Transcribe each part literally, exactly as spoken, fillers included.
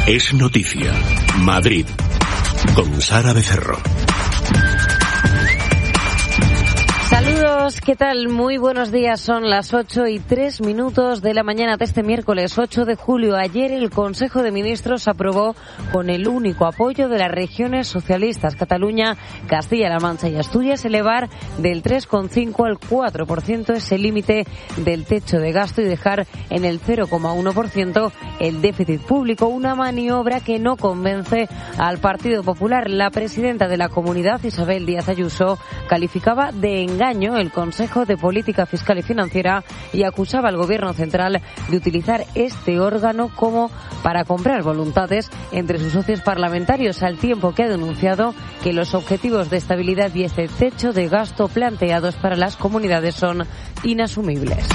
Es noticia. Madrid. Con Sara Becerro. Saludos, ¿qué tal? Muy buenos días, son las ocho y tres minutos de la mañana de este miércoles ocho de julio. Ayer el Consejo de Ministros aprobó con el único apoyo de las regiones socialistas Cataluña, Castilla-La Mancha y Asturias elevar del tres coma cinco al cuatro por ciento ese límite del techo de gasto y dejar en el cero coma uno por ciento el déficit público, una maniobra que no convence al Partido Popular. La presidenta de la Comunidad, Isabel Díaz Ayuso, calificaba de engaño el Consejo de Política Fiscal y Financiera y acusaba al Gobierno central de utilizar este órgano como para comprar voluntades entre sus socios parlamentarios, al tiempo que ha denunciado que los objetivos de estabilidad y este techo de gasto planteados para las comunidades son inasumibles.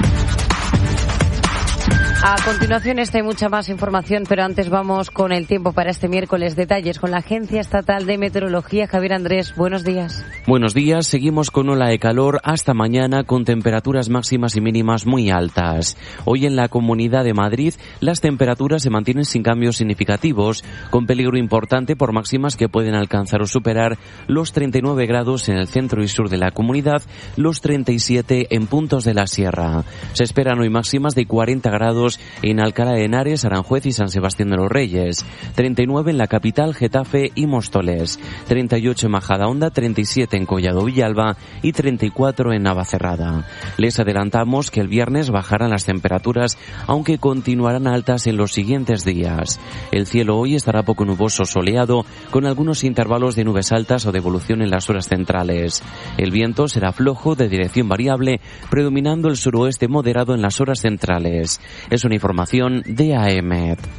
A continuación esta y mucha más información, pero antes vamos con el tiempo para este miércoles. Detalles con la Agencia Estatal de Meteorología. Javier Andrés, buenos días. Buenos días, seguimos con ola de calor hasta mañana con temperaturas máximas y mínimas muy altas. Hoy en la Comunidad de Madrid las temperaturas se mantienen sin cambios significativos, con peligro importante por máximas que pueden alcanzar o superar los treinta y nueve grados en el centro y sur de la comunidad, los treinta y siete en puntos de la sierra. Se esperan hoy máximas de cuarenta grados en Alcalá de Henares, Aranjuez y San Sebastián de los Reyes, treinta y nueve en la capital, Getafe y Móstoles, treinta y ocho en Majadahonda, treinta y siete en Collado Villalba y treinta y cuatro en Navacerrada. Les adelantamos que el viernes bajarán las temperaturas, aunque continuarán altas en los siguientes días. El cielo hoy estará poco nuboso soleado, con algunos intervalos de nubes altas o de evolución en las horas centrales. El viento será flojo de dirección variable, predominando el suroeste moderado en las horas centrales. Es una información de A E M E T.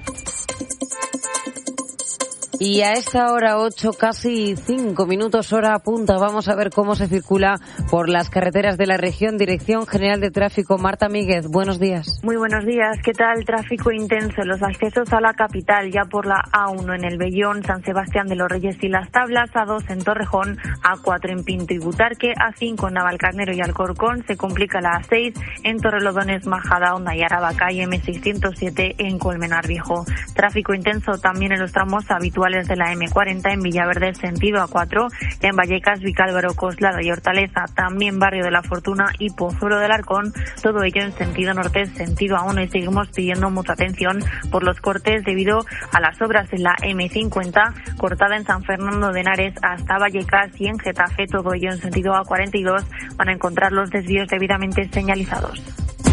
Y a esta hora, ocho, casi cinco minutos, hora punta, vamos a ver cómo se circula por las carreteras de la región. Dirección General de Tráfico, Marta Míguez, buenos días. Muy buenos días, ¿qué tal? Tráfico intenso en los accesos a la capital, ya por la A uno en el Vellón, San Sebastián de los Reyes y Las Tablas, A dos en Torrejón, A cuatro en Pinto y Butarque, A cinco en Navalcarnero y Alcorcón, se complica la A seis en Torrelodones, Majadahonda y Aravaca y M seiscientos siete en Colmenar Viejo. Tráfico intenso también en los tramos habituales de la eme cuarenta en Villaverde sentido A cuatro, en Vallecas, Vicálvaro, Coslada y Hortaleza, también Barrio de la Fortuna y Pozuelo del Arcón, todo ello en sentido norte, sentido A uno, y seguimos pidiendo mucha atención por los cortes debido a las obras en la eme cincuenta, cortada en San Fernando de Henares hasta Vallecas, y en Getafe, todo ello en sentido A cuarenta y dos, van a encontrar los desvíos debidamente señalizados.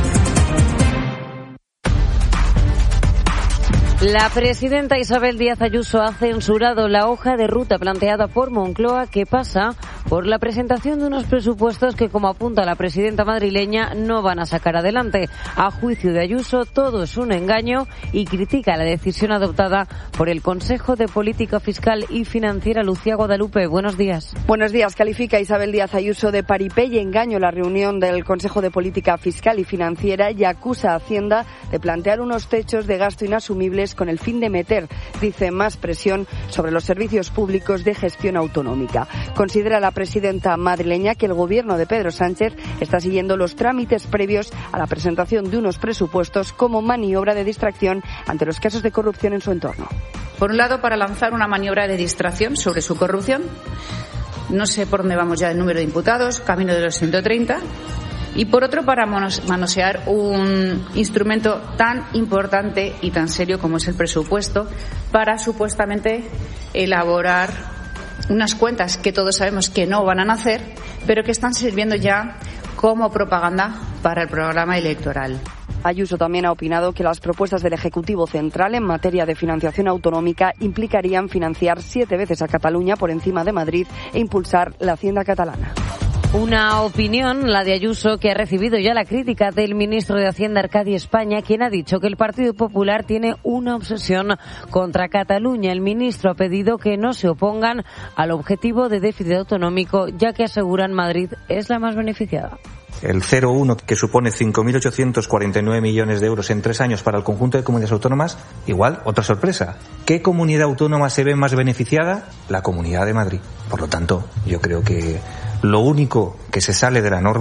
La presidenta Isabel Díaz Ayuso ha censurado la hoja de ruta planteada por Moncloa, que pasa por la presentación de unos presupuestos que, como apunta la presidenta madrileña, no van a sacar adelante. A juicio de Ayuso, todo es un engaño, y critica la decisión adoptada por el Consejo de Política Fiscal y Financiera. Lucía Guadalupe, buenos días. Buenos días. Califica Isabel Díaz Ayuso de paripé y engaño la reunión del Consejo de Política Fiscal y Financiera y acusa a Hacienda de plantear unos techos de gasto inasumibles con el fin de meter, dice, más presión sobre los servicios públicos de gestión autonómica. Considera la presidenta madrileña que el gobierno de Pedro Sánchez está siguiendo los trámites previos a la presentación de unos presupuestos como maniobra de distracción ante los casos de corrupción en su entorno. Por un lado, para lanzar una maniobra de distracción sobre su corrupción. No sé por dónde vamos ya el número de imputados, camino de los ciento treinta. Y por otro, para manosear un instrumento tan importante y tan serio como es el presupuesto, para supuestamente elaborar unas cuentas que todos sabemos que no van a nacer, pero que están sirviendo ya como propaganda para el programa electoral. Ayuso también ha opinado que las propuestas del Ejecutivo Central en materia de financiación autonómica implicarían financiar siete veces a Cataluña por encima de Madrid e impulsar la hacienda catalana. Una opinión, la de Ayuso, que ha recibido ya la crítica del ministro de Hacienda, Arcadi España, quien ha dicho que el Partido Popular tiene una obsesión contra Cataluña. El ministro ha pedido que no se opongan al objetivo de déficit autonómico, ya que aseguran Madrid es la más beneficiada. El cero coma uno, que supone cinco mil ochocientos cuarenta y nueve millones de euros en tres años para el conjunto de comunidades autónomas, igual, otra sorpresa. ¿Qué comunidad autónoma se ve más beneficiada? La Comunidad de Madrid. Por lo tanto, yo creo que lo único que se sale de la norma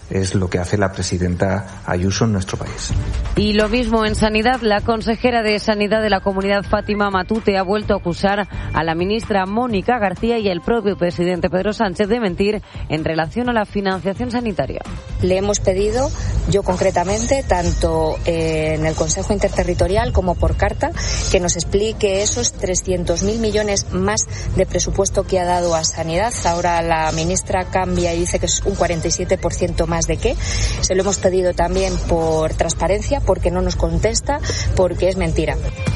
es lo que hace la presidenta Ayuso en nuestro país. Y lo mismo en Sanidad. La consejera de Sanidad de la Comunidad, Fátima Matute, ha vuelto a acusar a la ministra Mónica García y al propio presidente Pedro Sánchez de mentir en relación a la financiación sanitaria. Le hemos pedido, yo concretamente, tanto en el Consejo Interterritorial como por carta, que nos explique esos trescientos mil millones más de presupuesto que ha dado a Sanidad. Ahora la ministra cambia y dice que es un cuarenta y siete por ciento más de qué. Se lo hemos pedido también por transparencia, porque no nos contesta, porque es mentira.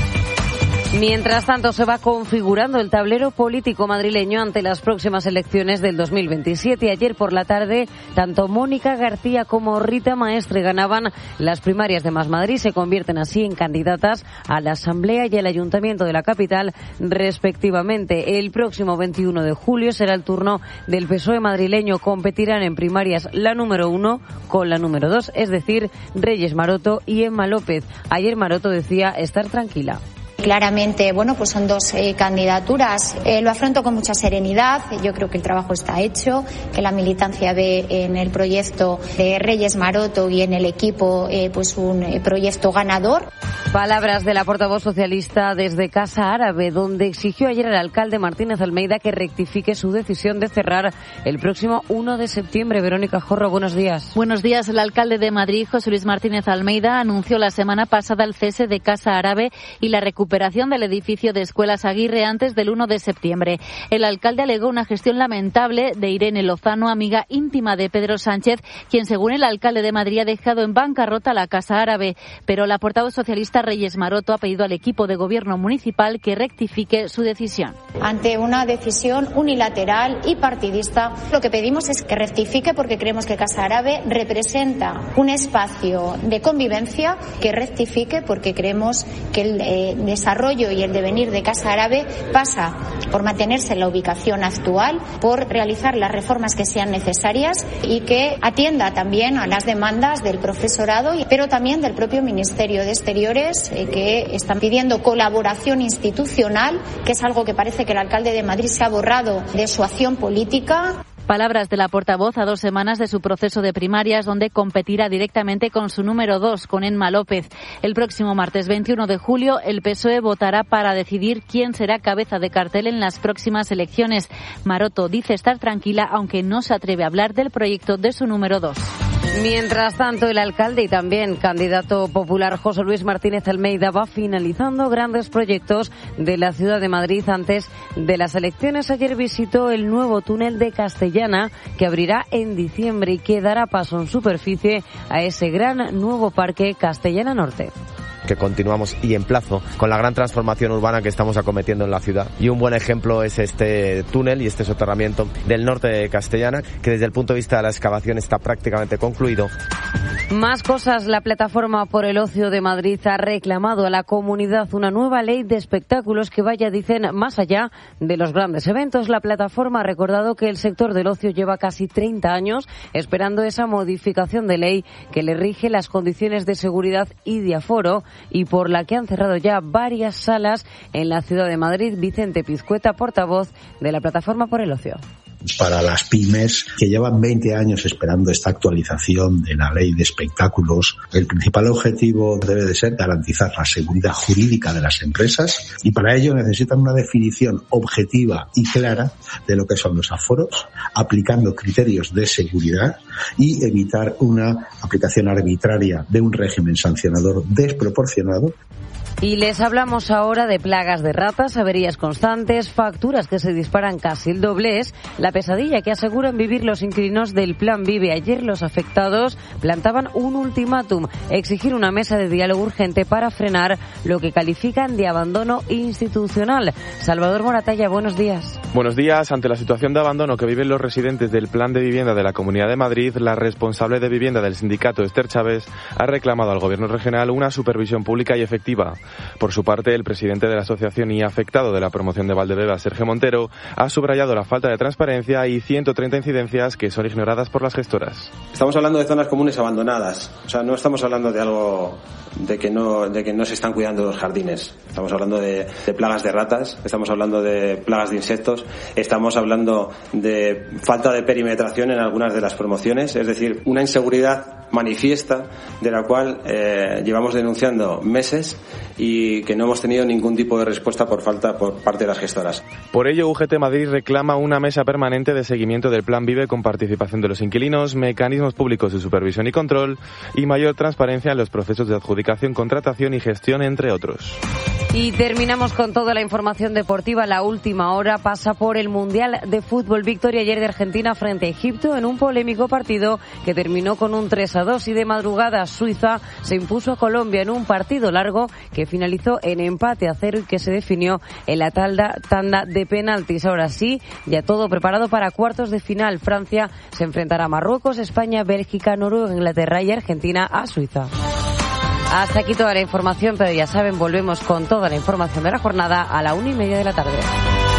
Mientras tanto, se va configurando el tablero político madrileño ante las próximas elecciones del dos mil veintisiete. Ayer por la tarde, tanto Mónica García como Rita Maestre ganaban las primarias de Más Madrid. Se convierten así en candidatas a la Asamblea y al Ayuntamiento de la capital, respectivamente. El próximo veintiuno de julio será el turno del P S O E madrileño. Competirán en primarias la número uno con la número dos, es decir, Reyes Maroto y Emma López. Ayer Maroto decía estar tranquila. Claramente, bueno, pues son dos eh, candidaturas. Eh, lo afronto con mucha serenidad. Yo creo que el trabajo está hecho, que la militancia ve en el proyecto de Reyes Maroto y en el equipo eh, pues un eh, proyecto ganador. Palabras de la portavoz socialista desde Casa Árabe, donde exigió ayer al alcalde Martínez Almeida que rectifique su decisión de cerrar el próximo uno de septiembre. Verónica Jorro, buenos días. Buenos días. El alcalde de Madrid, José Luis Martínez Almeida, anunció la semana pasada el cese de Casa Árabe y la recuperación del edificio de Escuelas Aguirre antes del uno de septiembre. El alcalde alegó una gestión lamentable de Irene Lozano, amiga íntima de Pedro Sánchez, quien, según el alcalde de Madrid, ha dejado en bancarrota la Casa Árabe. Pero la portavoz socialista Reyes Maroto ha pedido al equipo de gobierno municipal que rectifique su decisión. Ante una decisión unilateral y partidista, lo que pedimos es que rectifique, porque creemos que Casa Árabe representa un espacio de convivencia, que rectifique porque creemos que el eh, desarrollo y el devenir de Casa Árabe pasa por mantenerse en la ubicación actual, por realizar las reformas que sean necesarias y que atienda también a las demandas del profesorado, pero también del propio Ministerio de Exteriores, eh, que están pidiendo colaboración institucional, que es algo que parece que el alcalde de Madrid se ha borrado de su acción política. Palabras de la portavoz a dos semanas de su proceso de primarias, donde competirá directamente con su número dos, con Emma López. El próximo martes veintiuno de julio, el P S O E votará para decidir quién será cabeza de cartel en las próximas elecciones. Maroto dice estar tranquila, aunque no se atreve a hablar del proyecto de su número dos. Mientras tanto, el alcalde y también candidato popular José Luis Martínez Almeida va finalizando grandes proyectos de la ciudad de Madrid antes de las elecciones. Ayer visitó el nuevo túnel de Castellana, que abrirá en diciembre y que dará paso en superficie a ese gran nuevo parque Castellana Norte. Que continuamos y emplazo con la gran transformación urbana que estamos acometiendo en la ciudad. Y un buen ejemplo es este túnel y este soterramiento del norte de Castellana, que desde el punto de vista de la excavación está prácticamente concluido. Más cosas. La Plataforma por el Ocio de Madrid ha reclamado a la comunidad una nueva ley de espectáculos que vaya, dicen, más allá de los grandes eventos. La plataforma ha recordado que el sector del ocio lleva casi treinta años esperando esa modificación de ley que le rige las condiciones de seguridad y de aforo, y por la que han cerrado ya varias salas en la ciudad de Madrid. Vicente Pizcueta, portavoz de la Plataforma por el Ocio. Para las pymes que llevan veinte años esperando esta actualización de la ley de espectáculos, el principal objetivo debe de ser garantizar la seguridad jurídica de las empresas, y para ello necesitan una definición objetiva y clara de lo que son los aforos, aplicando criterios de seguridad y evitar una aplicación arbitraria de un régimen sancionador desproporcionado. Y les hablamos ahora de plagas de ratas, averías constantes, facturas que se disparan casi el doble. Es la pesadilla que aseguran vivir los inquilinos del Plan Vive. Ayer los afectados plantaban un ultimátum: exigir una mesa de diálogo urgente para frenar lo que califican de abandono institucional. Salvador Moratalla, buenos días. Buenos días. Ante la situación de abandono que viven los residentes del Plan de Vivienda de la Comunidad de Madrid, la responsable de vivienda del sindicato, Esther Chávez, ha reclamado al Gobierno regional una supervisión pública y efectiva. Por su parte, el presidente de la asociación y afectado de la promoción de Valdebeba, Sergio Montero, ha subrayado la falta de transparencia incidencia y ciento treinta incidencias que son ignoradas por las gestoras. Estamos hablando de zonas comunes abandonadas, o sea, no estamos hablando de algo de que no, de que no se están cuidando los jardines. Estamos hablando de, de plagas de ratas, estamos hablando de plagas de insectos, estamos hablando de falta de perimetración en algunas de las promociones, es decir, una inseguridad manifiesta de la cual eh, llevamos denunciando meses y que no hemos tenido ningún tipo de respuesta por falta por parte de las gestoras. Por ello, U G T Madrid reclama una mesa permanente de seguimiento del Plan Vive con participación de los inquilinos, mecanismos públicos de supervisión y control y mayor transparencia en los procesos de adjudicación, contratación y gestión, entre otros. Y terminamos con toda la información deportiva. La última hora pasa por el Mundial de Fútbol. Victoria ayer de Argentina frente a Egipto en un polémico partido que terminó con un tres a dos. Y de madrugada Suiza se impuso a Colombia en un partido largo que finalizó en empate a cero y que se definió en la tanda, tanda de penaltis. Ahora sí, ya todo preparado para cuartos de final. Francia se enfrentará a Marruecos, España, Bélgica, Noruega, Inglaterra y Argentina a Suiza. Hasta aquí toda la información, pero ya saben, volvemos con toda la información de la jornada a la una y media de la tarde.